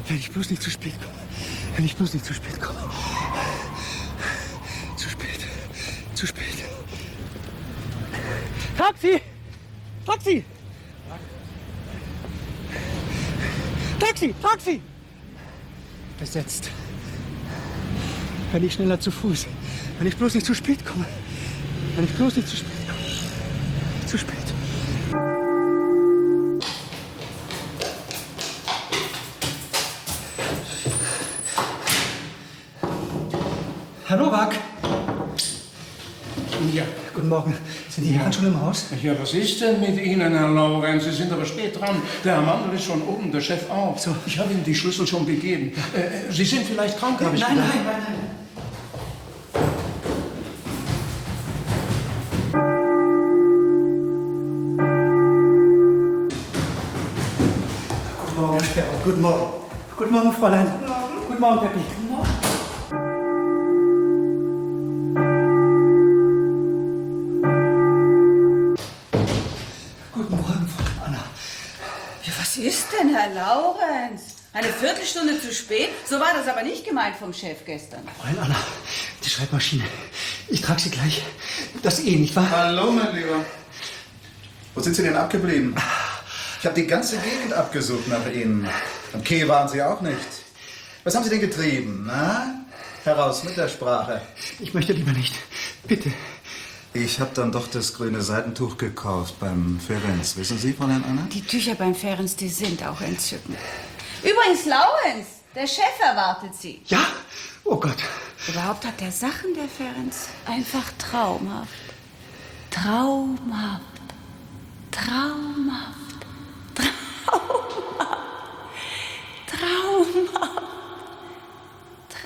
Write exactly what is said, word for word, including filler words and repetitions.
Wenn ich bloß nicht zu spät komme. Wenn ich bloß nicht zu spät komme. Zu spät. Zu spät. Taxi! Taxi! Taxi! Taxi! Besetzt. Wenn ich schneller zu Fuß. Wenn ich bloß nicht zu spät komme. Wenn ich bloß nicht zu spät komme. Zu spät. Herr Nowak. Ja. Guten Morgen. Sind die Herren schon im Haus? Ja, was ist denn mit Ihnen, Herr Laurenz? Sie sind aber spät dran. Der Herr Mandl ist schon oben, der Chef auch. So. Ich habe Ihnen die Schlüssel schon gegeben. Äh, Sie sind vielleicht krank, habe ich Nein, gedacht. nein, nein, nein. Guten Morgen, Herr Sperrer. Guten Morgen. Guten Morgen, Fräulein. Guten Morgen. Guten Morgen, Peppi. Guten Morgen. Guten Morgen, Frau Anna. Ja, was ist denn, Herr Laurenz? Eine Viertelstunde zu spät? So war das aber nicht gemeint vom Chef gestern. Fräulein Anna, die Schreibmaschine. Ich trage sie gleich. Das eh, nicht wahr? Hallo, mein Lieber. Wo sind Sie denn abgeblieben? Ich habe die ganze Gegend abgesucht nach Ihnen. Am Quai waren Sie auch nicht. Was haben Sie denn getrieben, na? Heraus mit der Sprache. Ich möchte lieber nicht. Bitte. Ich habe dann doch das grüne Seidentuch gekauft beim Ferenz. Wissen Sie, Fräulein Anna? Die Tücher beim Ferenc, die sind auch entzückend. Übrigens, Laurenz, der Chef erwartet Sie. Ja? Oh Gott. Überhaupt hat der Sachen, der Ferenc. Einfach traumhaft. Traumhaft. Traumhaft.